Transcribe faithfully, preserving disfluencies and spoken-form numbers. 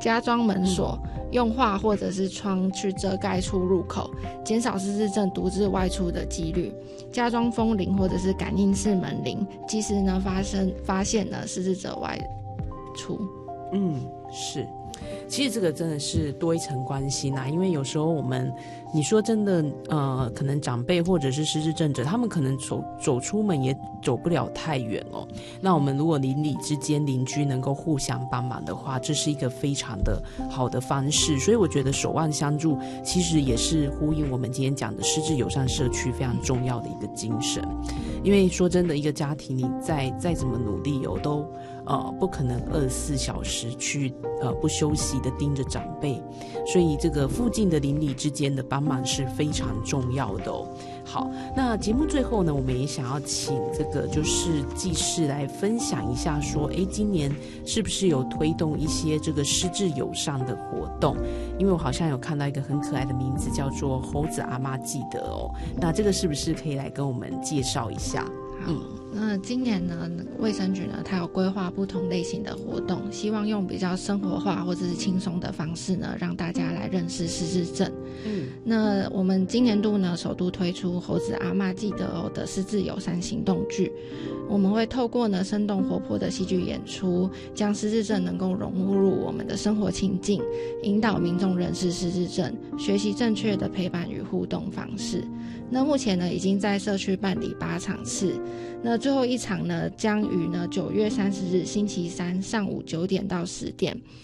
加装门锁，用画或者是窗去遮盖出入口，减少失智症独自外出的几率；加装风铃或者是感应式门铃，及时呢发生发现呢失智者外出。 嗯，是。其实这个真的是多一层关心啊，因为有时候我们，你说真的，呃，可能长辈或者是失智症者，他们可能走走出门也走不了太远哦。那我们如果邻里之间邻居能够互相帮忙的话，这是一个非常的好的方式。所以我觉得守望相助其实也是呼应我们今天讲的失智友善社区非常重要的一个精神。因为说真的，一个家庭你再再怎么努力哦，都呃不可能二十四小时去呃不休息的盯着长辈，所以这个附近的邻里之间的帮忙是非常重要的哦。好，那节目最后呢，我们也想要请这个就是技师来分享一下说，哎，今年是不是有推动一些这个失智友善的活动？因为我好像有看到一个很可爱的名字叫做猴子阿妈记得哦，那这个是不是可以来跟我们介绍一下？ 嗯，那今年呢，卫生局呢，它有规划不同类型的活动，希望用比较生活化或者是轻松的方式呢，让大家来认识失智症。嗯，那我们今年度呢，首度推出猴子阿嬷记得哦的失智友善行动剧。我们会透过呢生动活泼的戏剧演出，将失智症能够融入我们的生活情境，引导民众认识失智症，学习正确的陪伴与互动方式。那目前呢，已经在社区办理八场次。那最后一场呢，将于呢九月三十日星期三上午九点到十点，